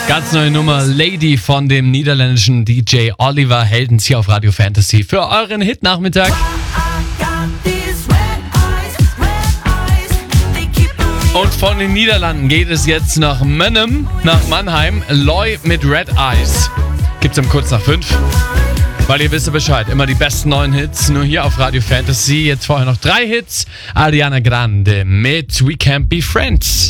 Ganz neue Nummer Lady von dem niederländischen DJ Oliver Heldens hier auf Radio Fantasy für euren Hit-Nachmittag. Und von den Niederlanden geht es jetzt nach Mannheim, Loy mit Red Eyes. Gibt's um kurz nach 5. Weil ihr wisst ja Bescheid, immer die besten neuen Hits, nur hier auf Radio Fantasy. Jetzt vorher noch 3 Hits. Ariana Grande mit We Can't Be Friends.